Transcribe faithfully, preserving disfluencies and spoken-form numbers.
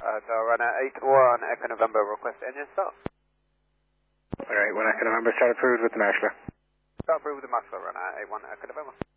Uh, so runner eight one Echo November, request engine start. Alright, one Echo November, start approved with the marshaller. Start approved with the marshaller, runner eight one Echo November.